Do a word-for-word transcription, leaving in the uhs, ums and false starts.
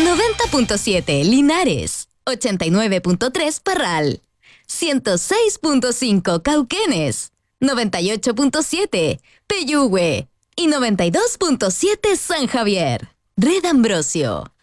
noventa punto siete Linares, ochenta y nueve punto tres Parral, ciento seis punto cinco Cauquenes, noventa y ocho punto siete Peyúgue y noventa y dos punto siete San Javier. Red Ambrosio.